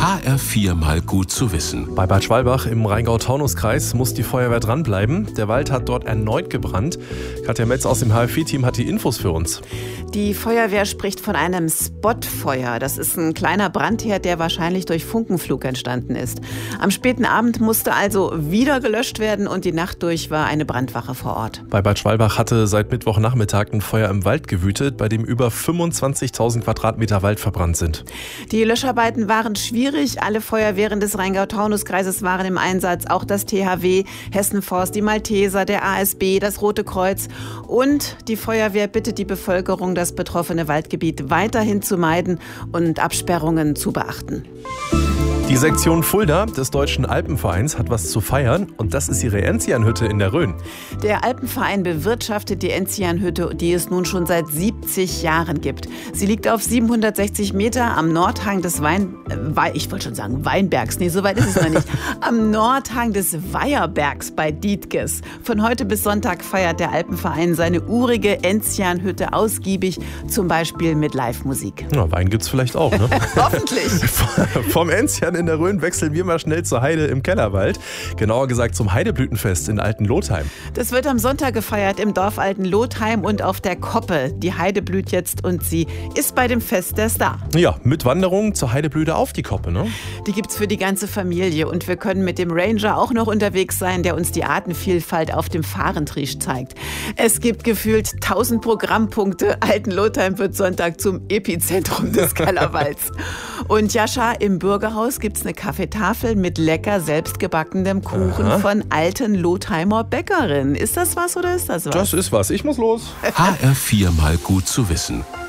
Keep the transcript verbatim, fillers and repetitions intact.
H R vier mal gut zu wissen. Bei Bad Schwalbach im Rheingau-Taunus-Kreis muss die Feuerwehr dranbleiben. Der Wald hat dort erneut gebrannt. Katja Metz aus dem H R vier-Team hat die Infos für uns. Die Feuerwehr spricht von einem Spotfeuer. Das ist ein kleiner Brandherd, der wahrscheinlich durch Funkenflug entstanden ist. Am späten Abend musste also wieder gelöscht werden und die Nacht durch war eine Brandwache vor Ort. Bei Bad Schwalbach hatte seit Mittwochnachmittag ein Feuer im Wald gewütet, bei dem über fünfundzwanzigtausend Quadratmeter Wald verbrannt sind. Die Löscharbeiten waren schwierig. Alle Feuerwehren des Rheingau-Taunus-Kreises waren im Einsatz. Auch das T H W, Hessen-Forst, die Malteser, der A S B, das Rote Kreuz. Und die Feuerwehr bittet die Bevölkerung, das betroffene Waldgebiet weiterhin zu meiden und Absperrungen zu beachten. Die Sektion Fulda des Deutschen Alpenvereins hat was zu feiern und das ist ihre Enzianhütte in der Rhön. Der Alpenverein bewirtschaftet die Enzianhütte, die es nun schon seit siebzig Jahren gibt. Sie liegt auf siebenhundertsechzig Meter am Nordhang des Wein... Äh, ich wollte schon sagen Weinbergs, nee, so weit ist es noch nicht. Am Nordhang des Weiherbergs bei Dietges. Von heute bis Sonntag feiert der Alpenverein seine urige Enzianhütte ausgiebig, zum Beispiel mit Live-Musik. Ja, Wein gibt's vielleicht auch, ne? Hoffentlich. Vom Enzian in der Rhön wechseln wir mal schnell zur Heide im Kellerwald. Genauer gesagt zum Heideblütenfest in Altenlotheim. Das wird am Sonntag gefeiert im Dorf Altenlotheim und auf der Koppe. Die Heide blüht jetzt und sie ist bei dem Fest der Star. Ja, mit Wanderung zur Heideblüte auf die Koppe, ne? Die gibt's für die ganze Familie und wir können mit dem Ranger auch noch unterwegs sein, der uns die Artenvielfalt auf dem Fahrentriech zeigt. Es gibt gefühlt tausend Programmpunkte. Altenlotheim wird Sonntag zum Epizentrum des Kellerwalds. Und Jascha, im Bürgerhaus gibt es eine Kaffeetafel mit lecker selbstgebackenem Kuchen Aha. von Altenlotheimer Bäckerin. Ist das was oder ist das was? Das ist was. Ich muss los. H R vier mal gut zu wissen.